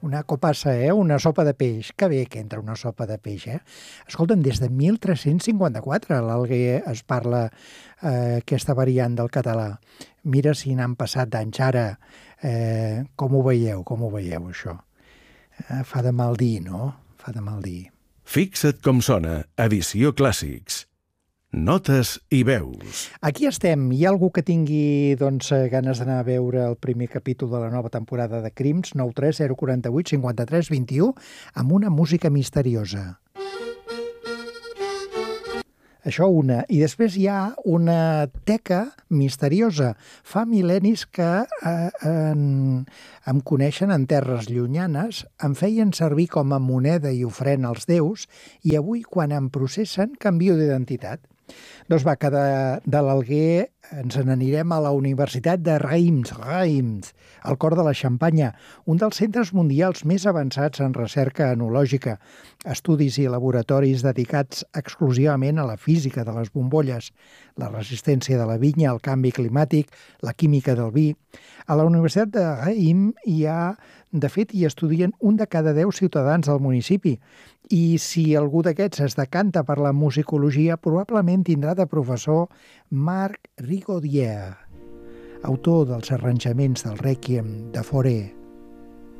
Una copassa, una sopa de peix. Que bé que entra una sopa de peix, Escolta'm, des de 1354 a l'Alguer es parla aquesta variant del català. Mira si n'han passat d'anys ara. Com ho veieu, això? Fa de mal dir, no? Fa de mal dir. Fixa't com sona, edició Clàssics. Notes i veus. Aquí estem. Hi ha algú que tingui ganes d'anar a veure el primer capítol de la nova temporada de Crims, 93 048 53 21, amb una música misteriosa. Això una. I després hi ha una teca misteriosa. Fa mil·lennis que em coneixen en terres llunyanes, em feien servir com a moneda i ofrena als déus, i avui, quan em processen, canvio d'identitat. Doncs va, que de l'Alguer ens n'anirem a la Universitat de Reims, al cor de la Xampanya, un dels centres mundials més avançats en recerca enològica, estudis i laboratoris dedicats exclusivament a la física de les bombolles, la resistència de la vinya, el canvi climàtic, la química del vi. A la Universitat de Reims de fet, hi estudien 1 de cada 10 ciutadans del municipi, i si algú d'aquests es decanta per la musicologia, probablement tindrà de professor Marc Rigaudière, autor dels arranjaments del Rèquiem de Fauré.